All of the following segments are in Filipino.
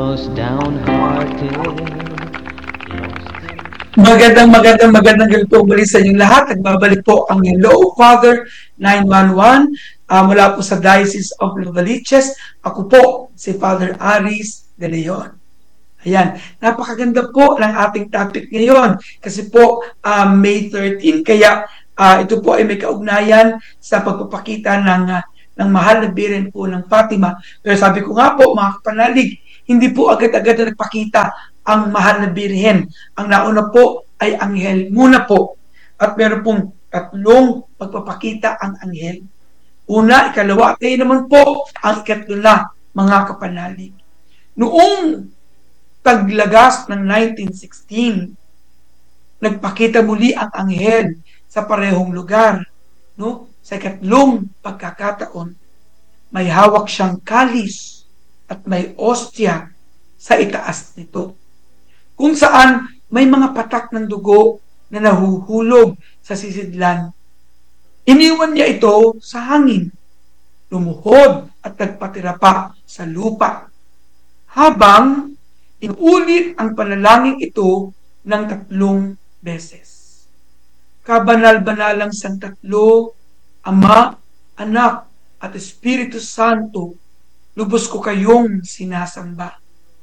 downhearted. Magandang gabi po muli sa inyong lahat. Nagbabalik po ang Hello Father 911 mula po sa Diocese of Novaliches. Ako po si Father Aris de Leon. Ayan, napakaganda po ng ating topic ngayon kasi po May 13, kaya ito po ay may kaugnayan sa pagpapakita ng mahal na Birhen po ng Fatima. Pero sabi ko nga po mga kapanalig, hindi po agad-agad na nagpakita ang mahal na Birhen. Ang nauna po ay anghel muna po. At meron pong tatlong pagpapakita ang anghel. Una, ikalawa, at naman po ang ikatlo na mga kapanalig. Noong taglagas ng 1916, nagpakita muli ang anghel sa parehong lugar. No? Sa ikatlong pagkakataon, may hawak siyang kalis at may ostya sa itaas nito, kung saan may mga patak ng dugo na nahuhulog sa sisidlan. Iniwan niya ito sa hangin, lumuhod at nagpatira pa sa lupa, habang inulit ang panalangin ito ng 3 beses. Kabanal-banalang sang tatlo, Ama, Anak, at Espiritu Santo, lubos ko kayong sinasamba.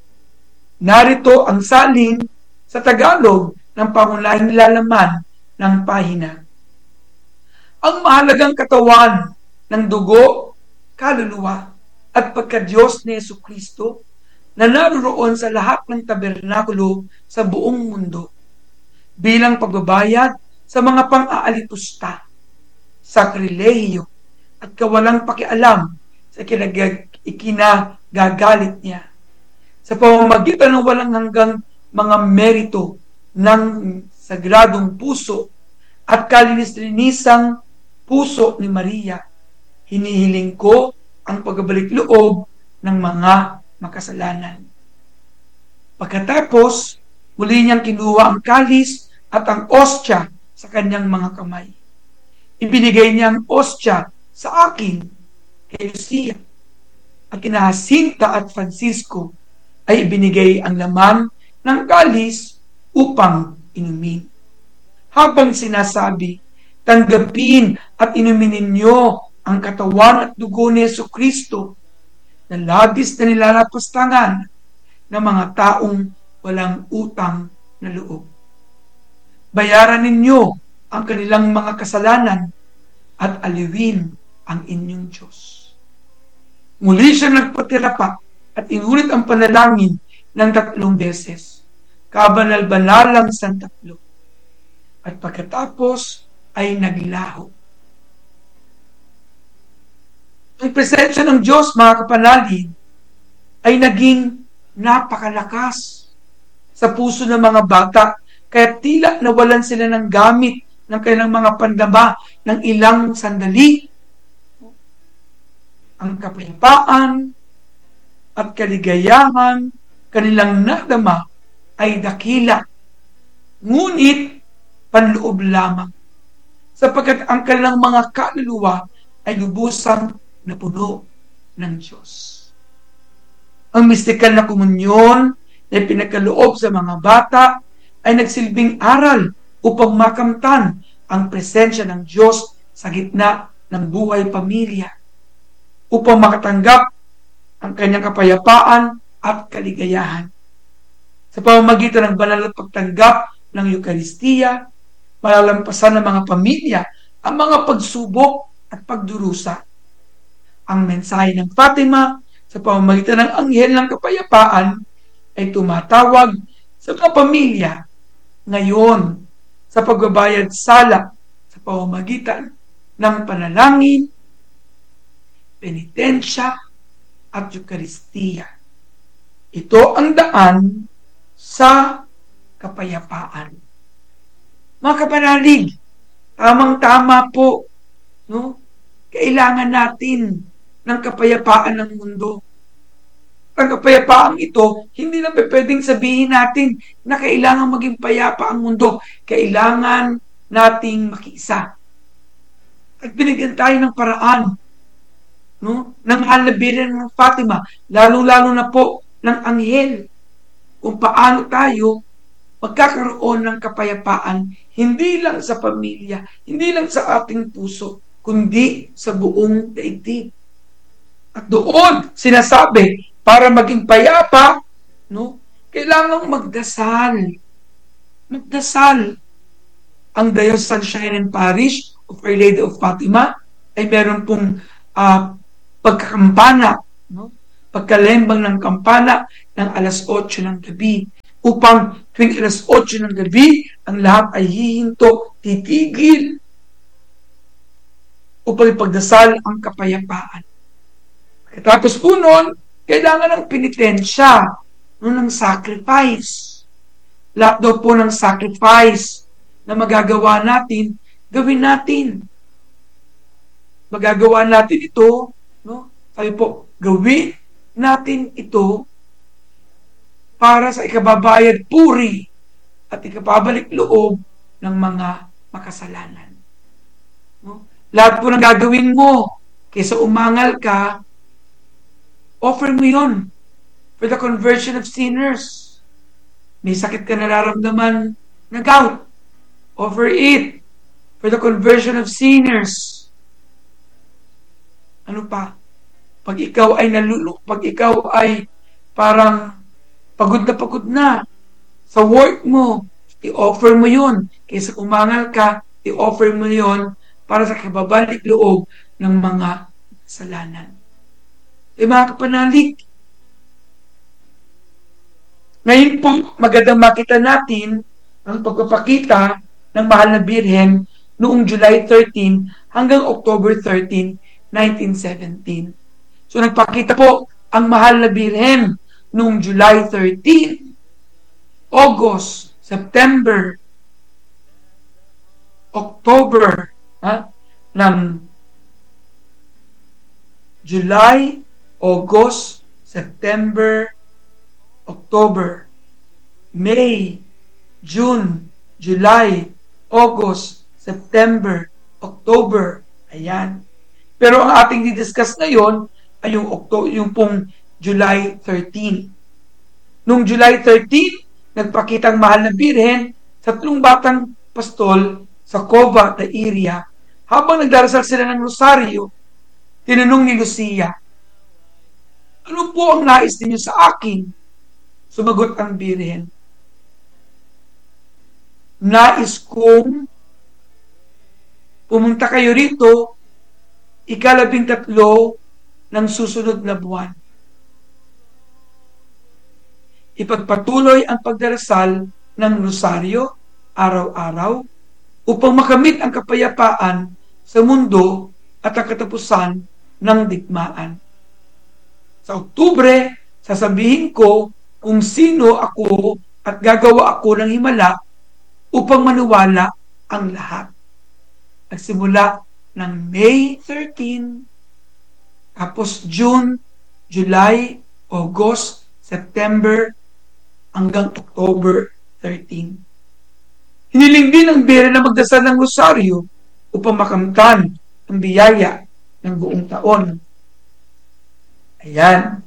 Narito ang salin sa Tagalog ng pangunahing lalaman ng pahina. Ang mahalagang katawan ng dugo, kaluluwa, at pagka-Diyos ni Jesucristo na naroon sa lahat ng tabernakulo sa buong mundo bilang pagbabayad sa mga pang-aalipusta, sakrilehiyo, at kawalang pakialam sa ikinagagalit niya, sa pamamagitan ng walang hanggang mga merito ng sagradong puso at kalinis-linisang puso ni Maria. Hinihiling ko ang pagbabalik loob ng mga makasalanan. Pagkatapos, muli niyang kinuha ang kalis at ang ostya sa kanyang mga kamay. Ibinigay niya ang ostya sa akin, kay Lucia, at kina Jacinta at Francisco ay ibinigay ang laman ng kalis upang inumin. Habang sinasabi, tanggapin at inumin ninyo ang katawan at dugo ni Jesucristo na labis na nilalapastangan ng mga taong walang utang na loob. Bayaran ninyo ang kanilang mga kasalanan at aliwin ang inyong Diyos. Muli siya nagpatira pa at inulit ang panalangin ng 3 beses. Kabanal-banalang sang 3. At pagkatapos ay naglaho. Ang presensya ng Diyos, mga kapanalig, ay naging napakalakas sa puso ng mga bata, kaya tila nawalan sila ng gamit ng kanilang mga pandama ng ilang sandali. Ang kapayapaan at kaligayahan kanilang nadama ay dakila, ngunit panloob lamang, sapagkat ang kanilang mga kaluluwa ay lubusang napuno ng Diyos. Ang mistikal na komunyon na pinagkaloob sa mga bata ay nagsilbing aral upang makamtan ang presensya ng Diyos sa gitna ng buhay pamilya, upang makatanggap ang kanyang kapayapaan at kaligayahan. Sa pamamagitan ng banal at pagtanggap ng Eucharistia, malalampasan ng mga pamilya ang mga pagsubok at pagdurusa. Ang mensahe ng Fatima sa pamamagitan ng anghel ng kapayapaan ay tumatawag sa mga pamilya ngayon sa pagbabayad sala sa pamamagitan ng panalangin, penitensya, at Eucharistia. Ito ang daan sa kapayapaan. Mga kapanalig, tamang-tama po, no? Kailangan natin ng kapayapaan ng mundo. Ang kapayapaang ito, hindi lang pwedeng sabihin natin na kailangan maging payapa ang mundo. Kailangan nating makiisa. At binigyan tayo ng paraan, no? Ng mahal na Birhen ng Fatima, lalo-lalo na po ng anghel kung paano tayo magkakaroon ng kapayapaan, hindi lang sa pamilya, hindi lang sa ating puso, kundi sa buong daigdig. At doon, sinasabi, para maging payapa, no, kailangang magdasal. Magdasal. Ang Diocesan Shrine Parish of Our Lady of Fatima ay meron pong pagkakampana, no? Pagkalembang ng kampana ng alas 8 ng gabi upang tuwing alas 8 ng gabi ang lahat ay hihinto, titigil upang ipagdasal ang kapayapaan. Tapos po noon, kailangan ng penitensya, ng sacrifice. Lahat daw po ng sacrifice na magagawa natin, gawin natin. Magagawa natin ito, no? Sabi po, gawin natin ito para sa ikababayad puri at ikababalik loob ng mga makasalanan. No? Lahat po ng gagawin mo, kaysa umangal ka, offer mo yun for the conversion of sinners. May sakit ka nararamdaman na gout, offer it for the conversion of sinners. Ano pa? Pag ikaw ay parang pagod na sa work mo, i-offer mo yun. Kaysa umangal ka, i-offer mo yun para sa kababalik loob ng mga kasalanan. Mga kapanalig, ngayon po, magandang makita natin ang pagpapakita ng Mahal na Birhen noong July 13 hanggang October 13, 1917. So nagpakita po ang Mahal na Birhen noong July 13, August, September, October, ng July, August, September, October, May, June, July, August, September, October. Ayan. Pero ang ating didiscuss ngayon ay yung pong July 13. Noong July 13, nagpakitang Mahal na Birhen sa 3 batang pastol sa Cova de Iria. Habang nagdarasal sila ng rosaryo, tinanong ni Lucia, ano po ang nais ninyo sa akin? Sumagot ang Birhen, nais kong pumunta kayo rito 13 ng susunod na buwan. Ipagpatuloy ang pagdarasal ng rosaryo araw-araw upang makamit ang kapayapaan sa mundo at ang katapusan ng digmaan. Sa Oktubre, sasabihin ko kung sino ako at gagawa ako ng himala upang maniwala ang lahat. Nagsimula ng May 13, tapos June, July, August, September, hanggang October 13. Hiniling din ng Birhen na magdasal ng rosaryo upang makamtan ang biyaya ng buong taon. Ayan.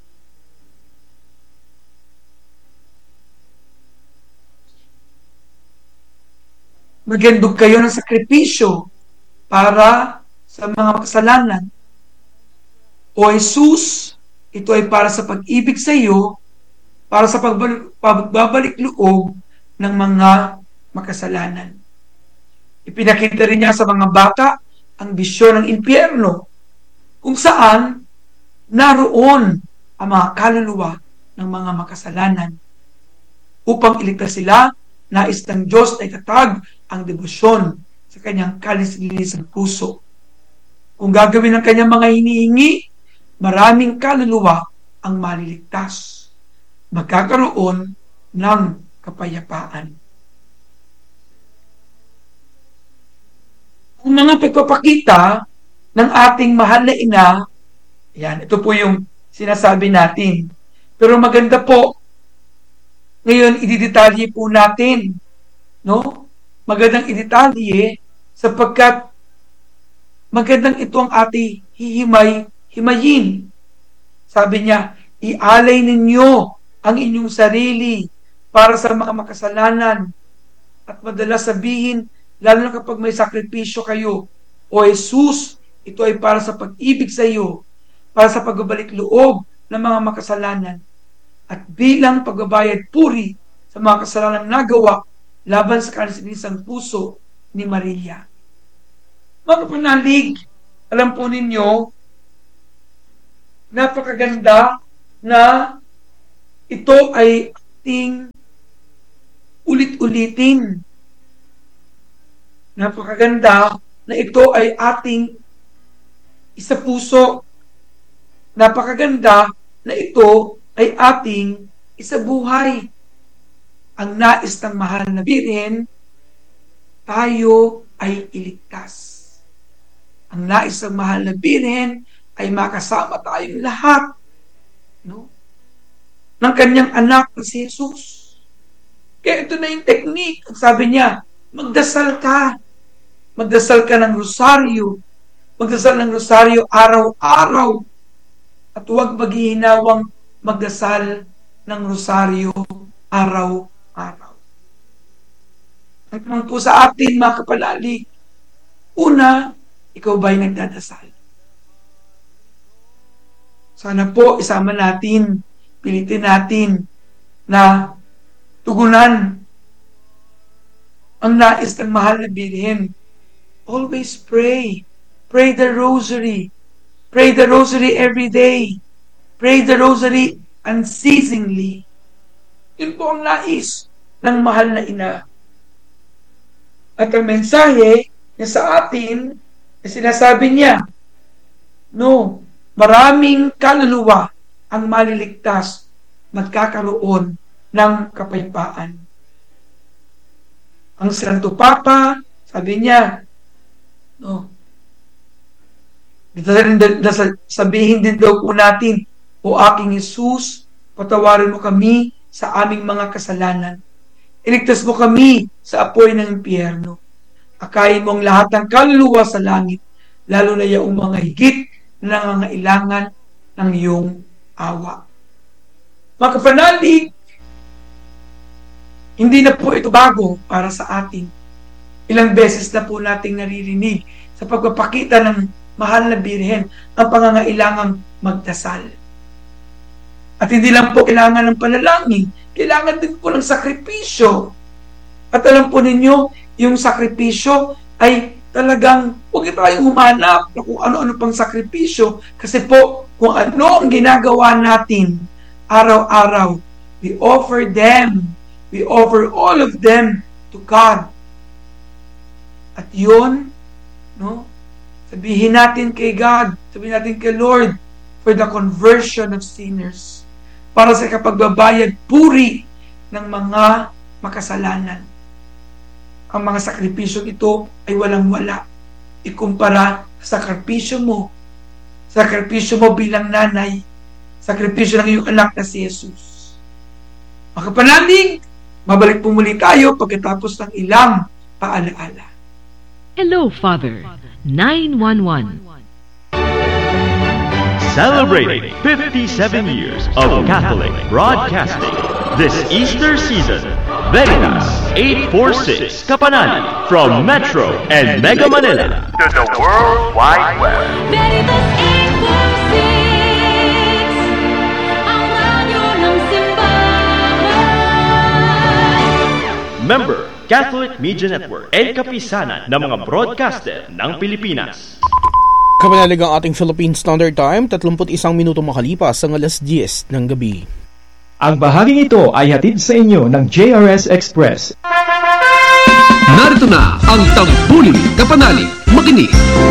Magandog kayo ng sakripisyo para sa mga kasalanan. O Jesus, ito ay para sa pag-ibig sa iyo, para sa pagbabalik loob ng mga makasalanan. Ipinakita rin niya sa mga bata ang bisyon ng impyerno, kung saan naroon ang mga kaluluwa ng mga makasalanan. Upang iligtas sila, nais ng Diyos na itatag ang debosyon sa kanyang kalis-lilisang puso. Kung gagawin ng kanyang mga hinihingi, maraming kaluluwa ang maliligtas. Magkakaroon ng kapayapaan. Ang mga pagpapakita ng ating mahal na ina, yan, ito po yung sinasabi natin. Pero maganda po, ngayon ididetalye po natin, no? Magandang idetalye sapagkat magandang ito ang ating himayin. Sabi niya, Ialay ninyo ang inyong sarili para sa mga makasalanan. At madalas sabihin, lalo na kapag may sakripisyo kayo, O Jesus, ito ay para sa pag-ibig sa iyo, para sa pagbabalik loob ng mga makasalanan, at bilang pagbabayad puri sa mga kasalanang nagawa laban sa kalisinisang puso ni Maria. Mga kapanalig, alam po ninyo, napakaganda na ito ay ating ulit-ulitin. Napakaganda na ito ay ating isapuso. Napakaganda na ito ay ating isabuhay. Ang nais ng mahal na Birhen, tayo ay iligtas. Ang nais ng mahal na Birhen ay makasama tayong lahat, no? Ng kanyang anak na si Jesus. Kaya ito na yung technique. Sabi niya, magdasal ka. Magdasal ka ng rosaryo. Magdasal ng rosaryo araw-araw. At huwag maghihinawang magdasal ng rosaryo araw-araw. Ang tanong po sa atin, mga kapalalig, una, ikaw ba'y nagdadasal? Sana po isama natin, pilitin natin na tugunan ang nais ng mahal na Birhen. Always pray. Pray the rosary. Pray the rosary every day. Pray the rosary unceasingly. Yun po ang nais ng mahal na ina. At ang mensahe niya sa atin, sinasabi niya, no, maraming kaluluwa ang maliligtas, magkakaroon ng kapayapaan. Ang Santo Papa, sabi niya, no, sabihin din daw po natin, O aking Jesus, patawarin mo kami sa aming mga kasalanan. Iligtas mo kami sa apoy ng impyerno. Akayin mo ang lahat ng kaluluwa sa langit, lalo na yung mga higit na nangangailangan ng iyong awa. Mga kapanalig, hindi na po ito bago para sa atin. Ilang beses na po nating naririnig sa pagpapakita ng mahal na Birhen ang pangangailangang magdasal. At hindi lang po kailangan ng panalangin, kailangan din po ng sakripisyo. At alam po ninyo, yung sakripisyo ay talagang huwag tayong humanap na kung ano-ano pang sakripisyo, kasi po kung ano ang ginagawa natin araw-araw, we offer all of them to God. At yun, no, sabihin natin kay God, sabihin natin kay Lord, for the conversion of sinners, para sa kapagbabayad puri ng mga makasalanan. Ang mga sakripisyong ito ay walang-wala. Ikumpara sa sakripisyo mo bilang nanay, sakripisyo ng iyong anak na si Jesus. Mga kapanalig, mabalik po muli tayo pagkatapos ng ilang paalaala. Hello, Father. 911. Celebrating 57 years of Catholic broadcasting this Easter season. Veritas 846 Kapanani from Metro and Mega Manila to the World Wide Web. Veritas 846, ang radyo ng simbahan. Member, Catholic Media Network and kapisanan ng mga broadcaster ng Pilipinas. Kapanalig ang ating Philippine Standard Time, 31 minuto makalipas ang alas 10 ng gabi. Ang bahaging ito ay hatid sa inyo ng JRS Express. Narito na ang Tampunin Kapanalig. Makinig!